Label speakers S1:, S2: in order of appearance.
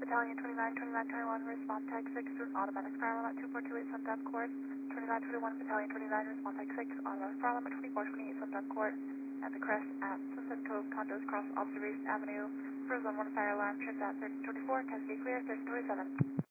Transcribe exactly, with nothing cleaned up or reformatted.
S1: Battalion twenty-nine twenty-nine twenty-one, respond tag six to an automatic fire alarm at two four two eight Sundown Court. twenty-nine twenty-one, Battalion twenty-nine, respond tag six, automatic fire alarm at twenty-four twenty-eight Sundown Court. At the crest at Sunset Cove, condos cross Observation Avenue. For zone one fire alarm, tripped at thirty twenty-four, Cascade clear, thirty twenty-seven.